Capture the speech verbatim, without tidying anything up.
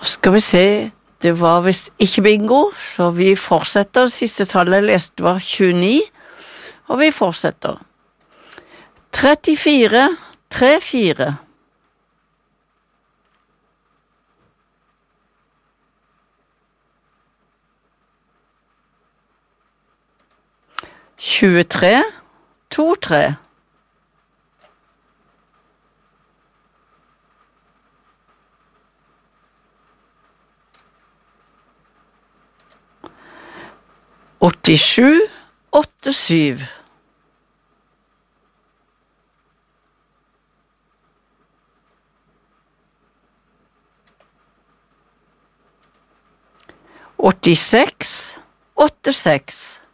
Skal vi se, det var visst ikke bingo, så vi fortsetter. Siste tallet jeg leste var tjueni, og vi fortsetter. trettifire, trettifire. tjuetre, to-tre. åttisju, åtte-syv. åttiseks, åtte-seks.